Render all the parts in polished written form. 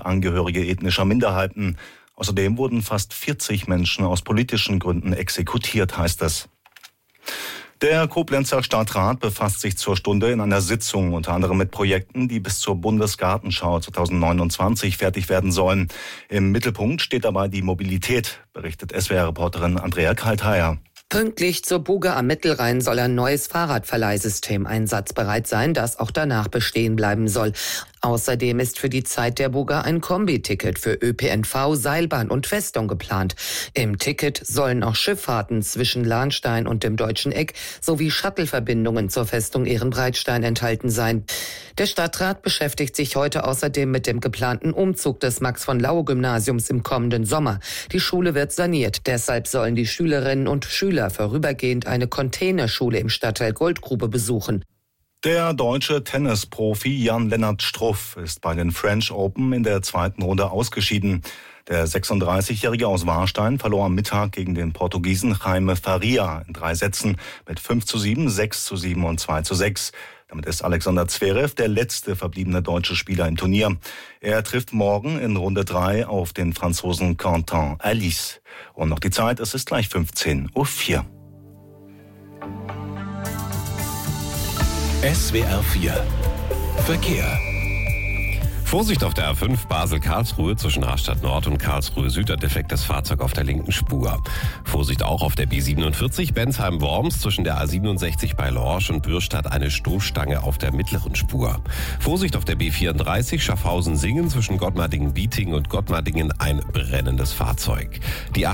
und Angehörige ethnischer Minderheiten. Außerdem wurden fast 40 Menschen aus politischen Gründen exekutiert, heißt es. Der Koblenzer Stadtrat befasst sich zur Stunde in einer Sitzung unter anderem mit Projekten, die bis zur Bundesgartenschau 2029 fertig werden sollen. Im Mittelpunkt steht dabei die Mobilität, berichtet SWR-Reporterin Andrea Kaltheier. Pünktlich zur Buga am Mittelrhein soll ein neues Fahrradverleihsystem einsatzbereit sein, das auch danach bestehen bleiben soll. Außerdem ist für die Zeit der Buga ein Kombi-Ticket für ÖPNV, Seilbahn und Festung geplant. Im Ticket sollen auch Schifffahrten zwischen Lahnstein und dem Deutschen Eck sowie Shuttle-Verbindungen zur Festung Ehrenbreitstein enthalten sein. Der Stadtrat beschäftigt sich heute außerdem mit dem geplanten Umzug des Max-von-Laue-Gymnasiums im kommenden Sommer. Die Schule wird saniert. Deshalb sollen die Schülerinnen und Schüler vorübergehend eine Containerschule im Stadtteil Goldgrube besuchen. Der deutsche Tennisprofi Jan-Lennart Struff ist bei den French Open in der zweiten Runde ausgeschieden. Der 36-Jährige aus Warstein verlor am Mittag gegen den Portugiesen Jaime Faria in 3 Sätzen mit 5:7, 6:7 und 2:6. Damit ist Alexander Zverev der letzte verbliebene deutsche Spieler im Turnier. Er trifft morgen in Runde 3 auf den Franzosen Quentin Halys. Und noch die Zeit, es ist gleich 15:04 Uhr. SWR 4 Verkehr. Vorsicht auf der A5 Basel-Karlsruhe zwischen Rastatt Nord und Karlsruhe Süd, ein defektes Fahrzeug auf der linken Spur. Vorsicht auch auf der B47 Bensheim-Worms zwischen der A67 bei Lorsch und Bürstadt, eine Stoßstange auf der mittleren Spur. Vorsicht auf der B34 Schaffhausen-Singen zwischen Gottmardingen-Bieting und Gottmardingen, ein brennendes Fahrzeug. Die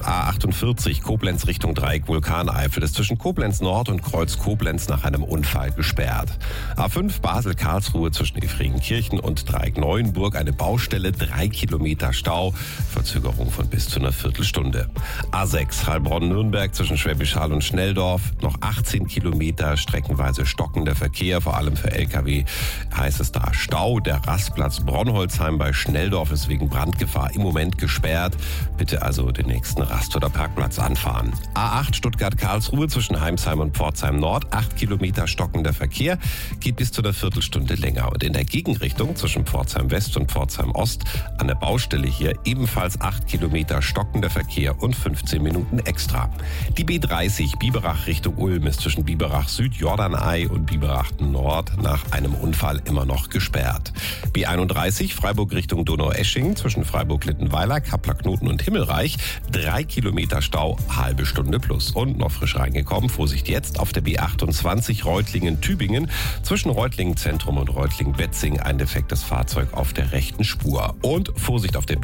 A48 Koblenz Richtung Dreieck Vulkaneifel ist zwischen Koblenz Nord und Kreuz Koblenz nach einem Unfall gesperrt. A5 Basel-Karlsruhe zwischen Efringkirchen und Dreieck Neuenburg, eine Baustelle, 3 Kilometer Stau, Verzögerung von bis zu einer Viertelstunde. A6 Heilbronn-Nürnberg zwischen Schwäbisch Hall und Schnelldorf, noch 18 Kilometer, streckenweise stockender Verkehr, vor allem für Lkw heißt es da Stau. Der Rastplatz Bronholzheim bei Schnelldorf ist wegen Brandgefahr im Moment gesperrt. Bitte also den nächsten Rast- oder Parkplatz anfahren. A8 Stuttgart-Karlsruhe zwischen Heimsheim und Pforzheim Nord, 8 Kilometer stockender Verkehr, geht bis zu einer Viertelstunde länger. Und in der Gegenrichtung zwischen Pforzheim West und Pforzheim Ost an der Baustelle hier ebenfalls 8 Kilometer stockender Verkehr und 15 Minuten extra. Die B30 Biberach Richtung Ulm ist zwischen Biberach Süd, Jordanei und Biberach Nord nach einem Unfall immer noch gesperrt. B31 Freiburg Richtung Donaueschingen zwischen Freiburg-Littenweiler, Kappler-Knoten und Himmelreich, 3 Kilometer Stau, halbe Stunde plus. Und noch frisch reingekommen, Vorsicht jetzt auf der B28 Reutlingen-Tübingen zwischen Reutlingen-Zentrum und Reutlingen-Wetzing, ein defektes Fahrzeug auf der rechten Spur. Und Vorsicht auf der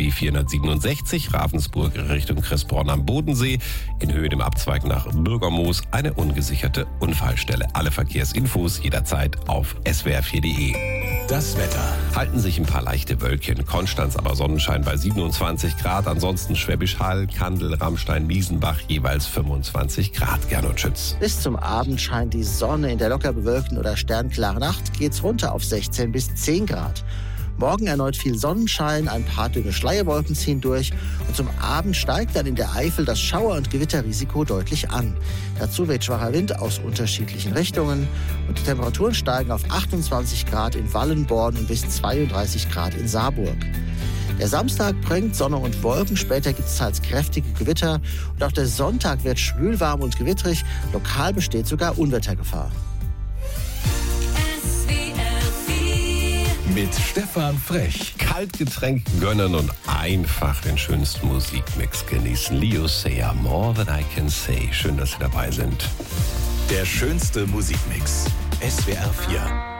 B467 Ravensburg Richtung Kressbronn am Bodensee, in Höhe dem Abzweig nach Bürgermoos, eine ungesicherte Unfallstelle. Alle Verkehrsinfos jederzeit auf swr4.de. Das Wetter. Halten sich ein paar leichte Wölkchen. Konstanz aber Sonnenschein bei 27 Grad. Ansonsten Schwäbisch Hall, Kandel, Ramstein, Miesenbach jeweils 25 Grad. Gernot Schütz. Bis zum Abend scheint die Sonne. In der locker bewölkten oder sternklaren Nacht geht's runter auf 16 bis 10 Grad. Morgen erneut viel Sonnenschein, ein paar dünne Schleierwolken ziehen durch und zum Abend steigt dann in der Eifel das Schauer- und Gewitterrisiko deutlich an. Dazu weht schwacher Wind aus unterschiedlichen Richtungen und die Temperaturen steigen auf 28 Grad in Wallenborn und bis 32 Grad in Saarburg. Der Samstag bringt Sonne und Wolken, später gibt es teils kräftige Gewitter und auch der Sonntag wird schwül, warm und gewittrig, lokal besteht sogar Unwettergefahr. Mit Stefan Frech. Kaltgetränk gönnen und einfach den schönsten Musikmix genießen. Leo Sayer, More Than I Can Say. Schön, dass Sie dabei sind. Der schönste Musikmix. SWR 4.